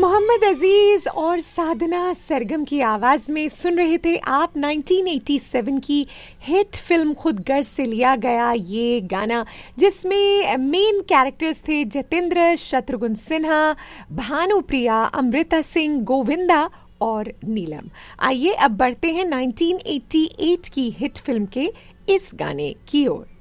मोहम्मद अजीज और साधना सरगम की आवाज में सुन रहे थे आप 1987 की हिट फिल्म खुद गर्ज से लिया गया ये गाना, जिसमें मेन कैरेक्टर्स थे जतेंद्र, शत्रुघ्न सिन्हा, भानुप्रिया, अमृता सिंह, गोविंदा और नीलम। आइए अब बढ़ते हैं 1988 की हिट फिल्म के इस गाने की ओर।